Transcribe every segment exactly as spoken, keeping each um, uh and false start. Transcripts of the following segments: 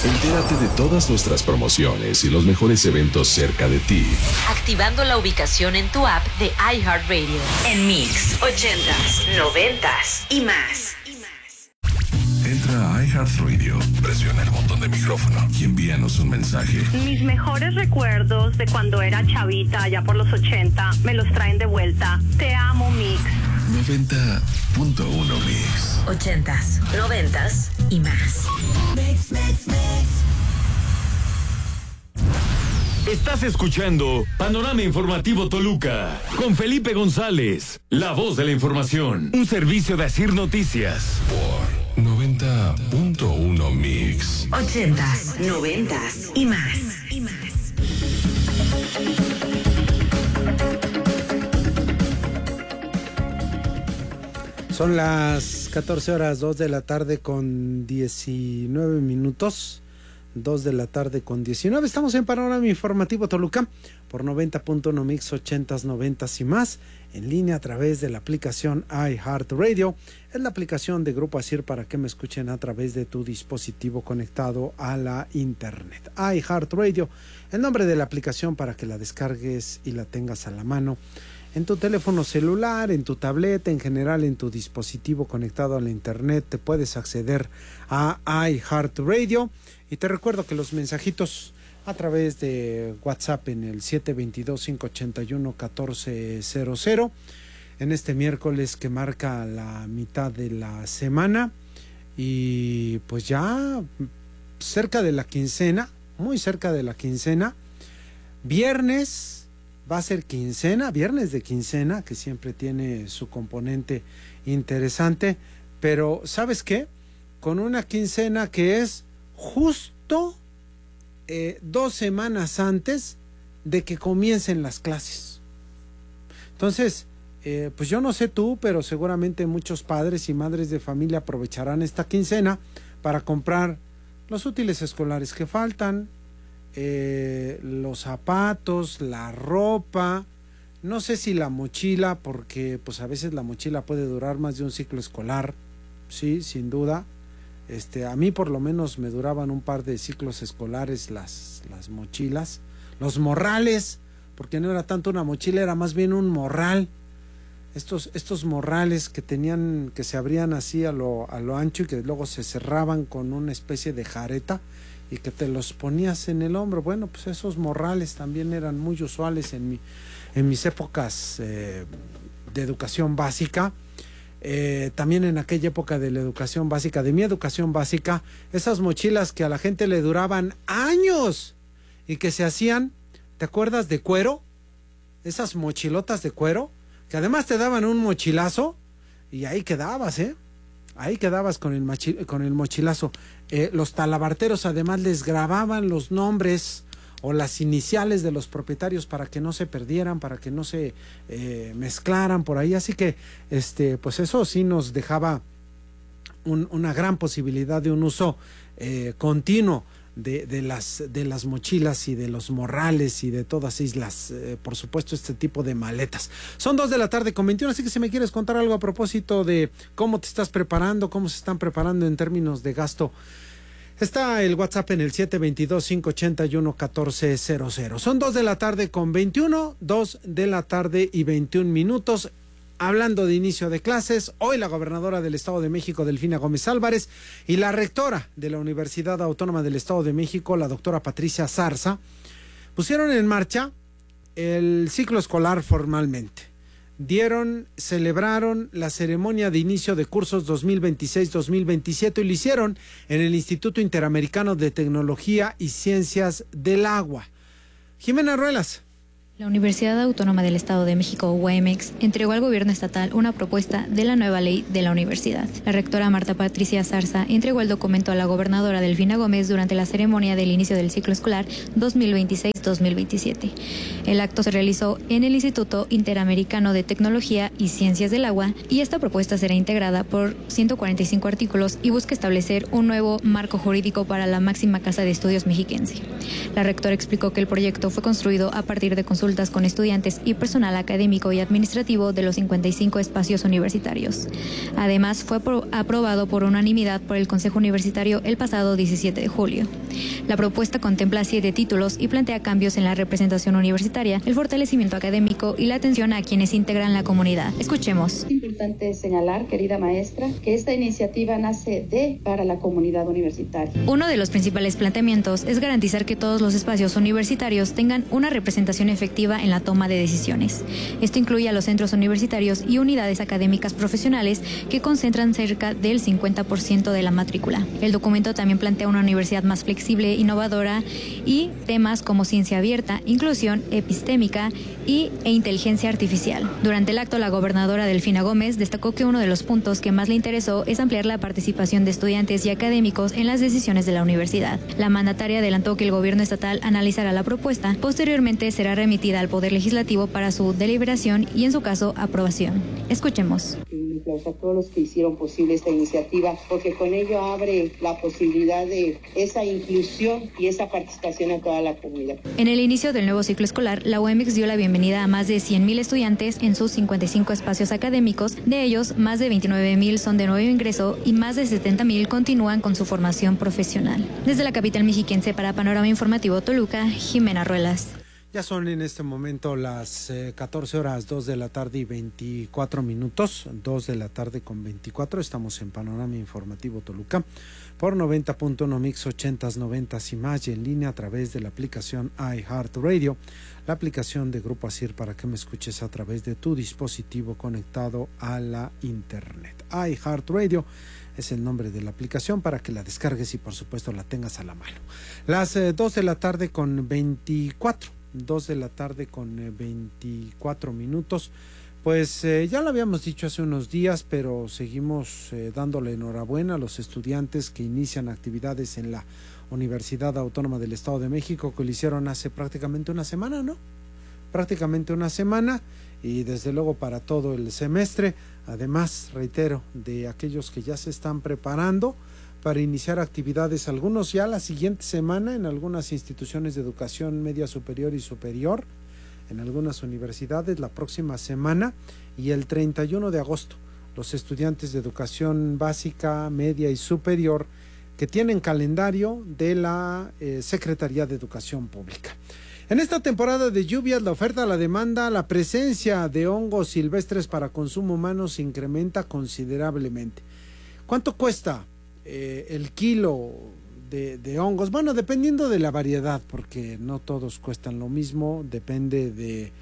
Entérate de todas nuestras promociones y los mejores eventos cerca de ti, activando la ubicación en tu app de iHeartRadio. En Mix, ochentas, noventas y más. Entra a iHeartRadio, presiona el botón de micrófono y envíanos un mensaje. Mis mejores recuerdos de cuando era chavita, allá por los ochenta, me los traen de vuelta. Te amo, Mix. noventa punto uno Mix. Ochentas, noventas y más. Mix, mix, mix. Estás escuchando Panorama Informativo Toluca con Felipe González, la voz de la información. Un servicio de Asir Noticias. Por noventa punto uno Mix. Ochentas, noventas y más. Y más. Son las catorce horas, dos de la tarde con diecinueve minutos. dos de la tarde con diecinueve. Estamos en Panorama Informativo Toluca por noventa punto uno Mix, ochentas, noventas y más. En línea a través de la aplicación iHeartRadio. Es la aplicación de Grupo Asir para que me escuchen a través de tu dispositivo conectado a la internet. iHeartRadio, el nombre de la aplicación para que la descargues y la tengas a la mano. En tu teléfono celular, en tu tableta, en general en tu dispositivo conectado a la internet, te puedes acceder a iHeartRadio. Y te recuerdo que los mensajitos a través de WhatsApp en el siete dos dos, cinco ocho uno, uno cuatro cero cero, en este miércoles que marca la mitad de la semana y pues ya cerca de la quincena, muy cerca de la quincena, viernes va a ser quincena, viernes de quincena, que siempre tiene su componente interesante, pero ¿sabes qué? Con una quincena que es justo eh, dos semanas antes de que comiencen las clases. Entonces, eh, pues yo no sé tú, pero seguramente muchos padres y madres de familia aprovecharán esta quincena para comprar los útiles escolares que faltan, eh, los zapatos, la ropa, no sé si la mochila, porque pues a veces la mochila puede durar más de un ciclo escolar, sí, sin duda. Este, a mí por lo menos me duraban un par de ciclos escolares las, las mochilas, los morrales, porque no era tanto una mochila, era más bien un morral. Estos, estos morrales que tenían, que se abrían así a lo, a lo ancho y que luego se cerraban con una especie de jareta y que te los ponías en el hombro. Bueno, pues esos morrales también eran muy usuales en mi, en mis épocas eh, de educación básica. Eh, también en aquella época de la educación básica, de mi educación básica, esas mochilas que a la gente le duraban años y que se hacían, ¿te acuerdas de cuero? Esas mochilotas de cuero, que además te daban un mochilazo y ahí quedabas, ¿eh? Ahí quedabas con el, machi- con el mochilazo. Eh, los talabarteros además les grababan los nombres o las iniciales de los propietarios para que no se perdieran, para que no se eh, mezclaran por ahí, así que este pues eso sí nos dejaba un, una gran posibilidad de un uso eh, continuo de, de las de las mochilas y de los morrales y de todas las, eh, por supuesto, este tipo de maletas. Son dos de la tarde con veintiuno, así que si me quieres contar algo a propósito de cómo te estás preparando, cómo se están preparando en términos de gasto, está el WhatsApp en el siete dos dos, cinco ocho uno, uno cuatro cero cero. Son dos de la tarde con veintiuno, dos de la tarde y veintiún minutos. Hablando de inicio de clases, hoy la gobernadora del Estado de México, Delfina Gómez Álvarez, y la rectora de la Universidad Autónoma del Estado de México, la doctora Patricia Zarza, pusieron en marcha el ciclo escolar formalmente. Dieron, celebraron la ceremonia de inicio de cursos dos mil veintiséis dos mil veintisiete y lo hicieron en el Instituto Interamericano de Tecnología y Ciencias del Agua. Jimena Ruelas. La Universidad Autónoma del Estado de México, U A M X, entregó al gobierno estatal una propuesta de la nueva ley de la universidad. La rectora Marta Patricia Zarza entregó el documento a la gobernadora Delfina Gómez durante la ceremonia del inicio del ciclo escolar dos mil veintiséis dos mil veintisiete. El acto se realizó en el Instituto Interamericano de Tecnología y Ciencias del Agua y esta propuesta será integrada por ciento cuarenta y cinco artículos y busca establecer un nuevo marco jurídico para la máxima casa de estudios mexiquense. La rectora explicó que el proyecto fue construido a partir de consultas con estudiantes y personal académico y administrativo de los cincuenta y cinco espacios universitarios. Además, fue pro- aprobado por unanimidad por el Consejo Universitario el pasado diecisiete de julio. La propuesta contempla siete títulos y plantea cambios en la representación universitaria, el fortalecimiento académico y la atención a quienes integran la comunidad. Escuchemos. Es importante señalar, querida maestra, que esta iniciativa nace de para la comunidad universitaria. Uno de los principales planteamientos es garantizar que todos los espacios universitarios tengan una representación efectiva en la toma de decisiones. Esto incluye a los centros universitarios y unidades académicas profesionales que concentran cerca del cincuenta por ciento de la matrícula. El documento también plantea una universidad más flexible, innovadora y temas como ciencia abierta, inclusión epistémica y, e inteligencia artificial. Durante el acto, la gobernadora Delfina Gómez destacó que uno de los puntos que más le interesó es ampliar la participación de estudiantes y académicos en las decisiones de la universidad. La mandataria adelantó que el gobierno estatal analizará la propuesta, posteriormente será remitida al Poder Legislativo para su deliberación y, en su caso, aprobación. Escuchemos. Un aplauso a todos los que hicieron posible esta iniciativa, porque con ello abre la posibilidad de esa inclusión y esa participación a toda la comunidad. En el inicio del nuevo ciclo escolar, la U E M X dio la bienvenida a más de cien mil estudiantes en sus cincuenta y cinco espacios académicos. De ellos, más de veintinueve mil son de nuevo ingreso y más de setenta mil continúan con su formación profesional. Desde la capital mexiquense para Panorama Informativo Toluca, Jimena Ruelas. Ya son en este momento las eh, catorce horas, dos de la tarde y veinticuatro minutos, dos de la tarde con veinticuatro, estamos en Panorama Informativo Toluca, por noventa punto uno Mix ochentas, noventas y más, y en línea a través de la aplicación iHeartRadio, la aplicación de Grupo Asir para que me escuches a través de tu dispositivo conectado a la internet. iHeartRadio es el nombre de la aplicación para que la descargues y por supuesto la tengas a la mano. Las eh, dos de la tarde con veinticuatro. dos de la tarde con veinticuatro minutos. Pues eh, ya lo habíamos dicho hace unos días, pero seguimos eh, dándole enhorabuena a los estudiantes que inician actividades en la Universidad Autónoma del Estado de México, que lo hicieron hace prácticamente una semana, ¿no? Prácticamente una semana, y desde luego para todo el semestre. Además, reitero, de aquellos que ya se están preparando para iniciar actividades, algunos ya la siguiente semana en algunas instituciones de educación media superior y superior, en algunas universidades la próxima semana, y el treinta y uno de agosto los estudiantes de educación básica, media y superior que tienen calendario de la eh, Secretaría de Educación Pública. En esta temporada de lluvias, la oferta, la demanda, la presencia de hongos silvestres para consumo humano se incrementa considerablemente. ¿Cuánto cuesta eh, el kilo de, de hongos? Bueno, dependiendo de la variedad, porque no todos cuestan lo mismo, depende de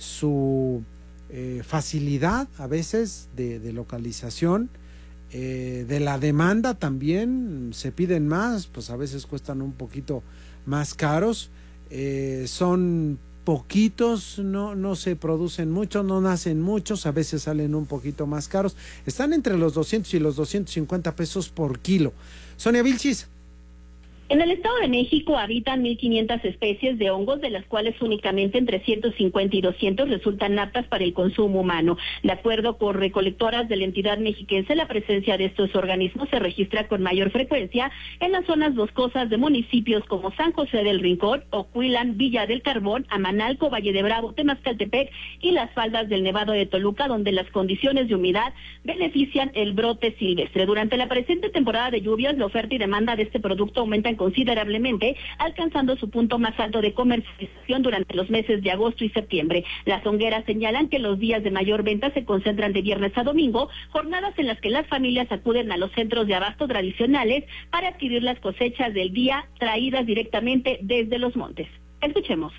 su eh, facilidad a veces de, de localización, eh, de la demanda también, se piden más, pues a veces cuestan un poquito más caros. Eh, son poquitos, no, no se producen muchos, no nacen muchos, a veces salen un poquito más caros, están entre los doscientos y los doscientos cincuenta pesos por kilo. Sonia Vilchis. En el Estado de México habitan mil quinientas especies de hongos, de las cuales únicamente entre ciento cincuenta y doscientos resultan aptas para el consumo humano. De acuerdo con recolectoras de la entidad mexiquense, la presencia de estos organismos se registra con mayor frecuencia en las zonas boscosas de municipios como San José del Rincón, Ocuilan, Villa del Carbón, Amanalco, Valle de Bravo, Temascaltepec y las faldas del Nevado de Toluca, donde las condiciones de humedad benefician el brote silvestre. Durante la presente temporada de lluvias, la oferta y demanda de este producto aumentan considerablemente, alcanzando su punto más alto de comercialización durante los meses de agosto y septiembre. Las hongueras señalan que los días de mayor venta se concentran de viernes a domingo, jornadas en las que las familias acuden a los centros de abasto tradicionales para adquirir las cosechas del día traídas directamente desde los montes. Escuchemos.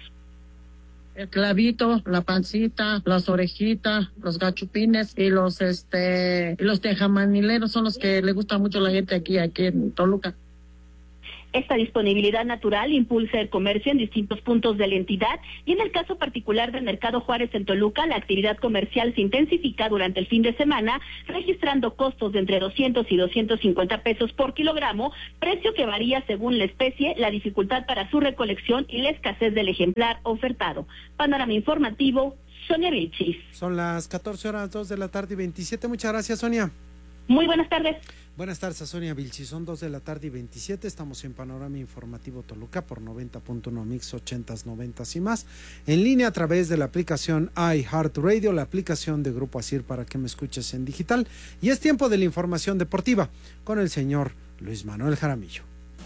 El clavito, la pancita, las orejitas, los gachupines y los este y los tejamanileros son los que le gusta mucho a la gente aquí, aquí en Toluca. Esta disponibilidad natural impulsa el comercio en distintos puntos de la entidad y en el caso particular del Mercado Juárez en Toluca, la actividad comercial se intensifica durante el fin de semana, registrando costos de entre doscientos y doscientos cincuenta pesos por kilogramo, precio que varía según la especie, la dificultad para su recolección y la escasez del ejemplar ofertado. Panorama informativo, Sonia Vilchis. Son las catorce horas, dos de la tarde y veintisiete. Muchas gracias, Sonia. Muy buenas tardes. Buenas tardes a Sonia Vilchis, son dos de la tarde y veintisiete, estamos en Panorama Informativo Toluca por noventa punto uno Mix ochentas, noventas y más, en línea a través de la aplicación iHeartRadio, la aplicación de Grupo Asir para que me escuches en digital, y es tiempo de la información deportiva con el señor Luis Manuel Jaramillo.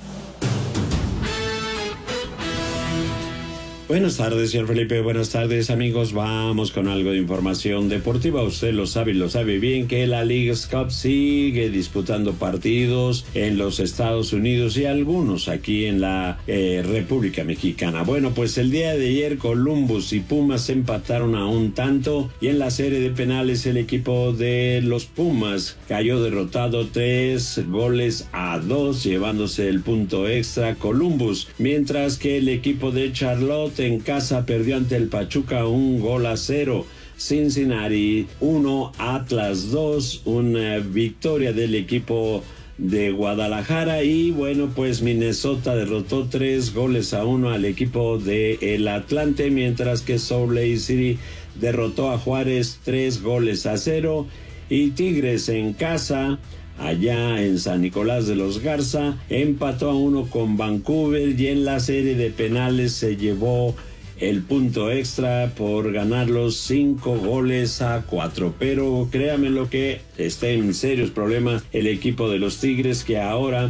Buenas tardes, señor Felipe. Buenas tardes, amigos. Vamos con algo de información deportiva. Usted lo sabe y lo sabe bien que la Leagues Cup sigue disputando partidos en los Estados Unidos y algunos aquí en la eh, República Mexicana. Bueno, pues el día de ayer Columbus y Pumas empataron a un tanto y en la serie de penales el equipo de los Pumas cayó derrotado tres goles a dos, llevándose el punto extra Columbus, mientras que el equipo de Charlotte en casa perdió ante el Pachuca un gol a cero. Cincinnati uno, Atlas dos, una victoria del equipo de Guadalajara, y bueno, pues Minnesota derrotó tres goles a uno al equipo de el Atlante, mientras que Salt Lake City derrotó a Juárez tres goles a cero, y Tigres en casa allá en San Nicolás de los Garza empató a uno con Vancouver, y en la serie de penales se llevó el punto extra por ganar los cinco goles a cuatro. Pero créame lo que está en serios problemas el equipo de los Tigres, que ahora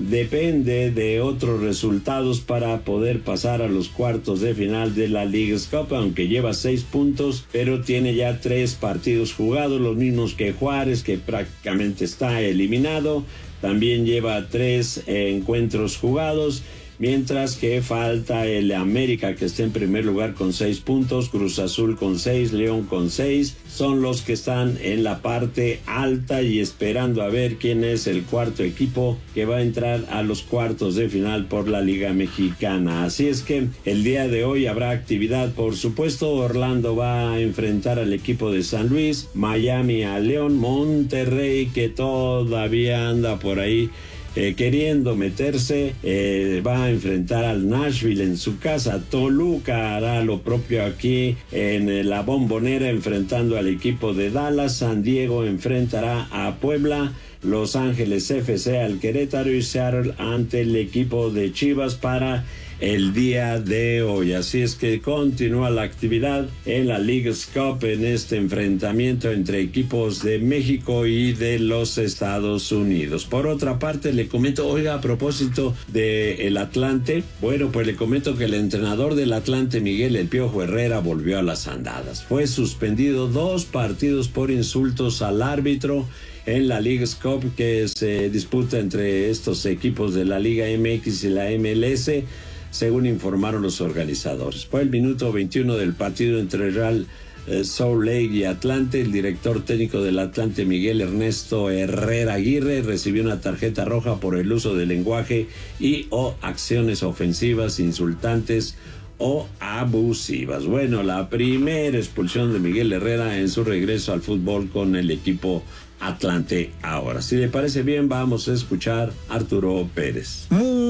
depende de otros resultados para poder pasar a los cuartos de final de la Leagues Cup, aunque lleva seis puntos, pero tiene ya tres partidos jugados, los mismos que Juárez, que prácticamente está eliminado. También lleva tres encuentros jugados, mientras que falta el América, que está en primer lugar con seis puntos, Cruz Azul con seis, León con seis, son los que están en la parte alta y esperando a ver quién es el cuarto equipo que va a entrar a los cuartos de final por la Liga Mexicana. Así es que el día de hoy habrá actividad, por supuesto. Orlando va a enfrentar al equipo de San Luis, Miami a León, Monterrey, que todavía anda por ahí Eh, queriendo meterse, eh, va a enfrentar al Nashville en su casa. Toluca hará lo propio aquí en eh, la Bombonera, enfrentando al equipo de Dallas. San Diego enfrentará a Puebla, Los Ángeles F C al Querétaro y Seattle ante el equipo de Chivas para el día de hoy. Así es que continúa la actividad en la Leagues Cup, en este enfrentamiento entre equipos de México y de los Estados Unidos. Por otra parte, le comento, oiga, a propósito de el Atlante, bueno, pues le comento que el entrenador del Atlante, Miguel El Piojo Herrera, volvió a las andadas. Fue suspendido dos partidos por insultos al árbitro en la Leagues Cup, que se disputa entre estos equipos de la Liga M X y la M L S, según informaron los organizadores. Fue el minuto veintiuno del partido entre Real eh, Salt Lake y Atlante. El director técnico del Atlante, Miguel Ernesto Herrera Aguirre, recibió una tarjeta roja por el uso del lenguaje y o acciones ofensivas, insultantes o abusivas. Bueno, la primera expulsión de Miguel Herrera en su regreso al fútbol con el equipo Atlante. Ahora, si le parece bien, vamos a escuchar a Arturo Pérez.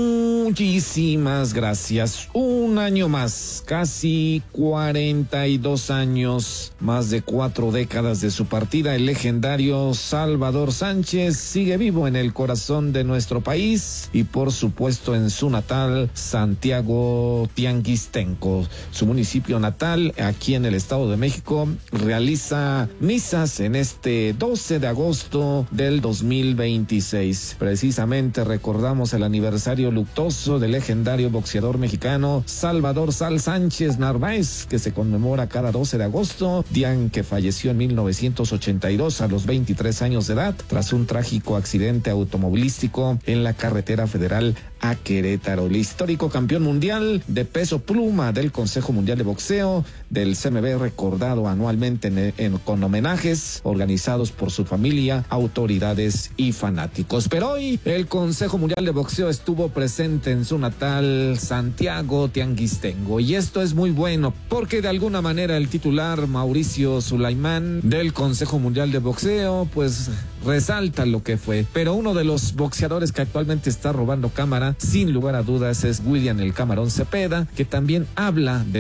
Muchísimas gracias. Un año más, casi cuarenta y dos años, más de cuatro décadas de su partida, el legendario Salvador Sánchez sigue vivo en el corazón de nuestro país y por supuesto en su natal Santiago Tianguistenco. Su municipio natal, aquí en el Estado de México, realiza misas en este doce de agosto del dos mil veintiséis. Precisamente recordamos el aniversario luctuoso del legendario boxeador mexicano Salvador Sal Sánchez Narváez, que se conmemora cada doce de agosto, día en que falleció en mil novecientos ochenta y dos a los veintitrés años de edad tras un trágico accidente automovilístico en la carretera federal a Querétaro. El histórico campeón mundial de peso pluma del Consejo Mundial de Boxeo del C M B, recordado anualmente en, en, con homenajes organizados por su familia, autoridades y fanáticos. Pero hoy el Consejo Mundial de Boxeo estuvo presente en su natal Santiago Tianguistengo, y esto es muy bueno porque de alguna manera el titular Mauricio Sulaimán del Consejo Mundial de Boxeo pues resalta lo que fue, pero uno de los boxeadores que actualmente está robando cámara sin lugar a dudas es William el Camarón Cepeda, que también habla de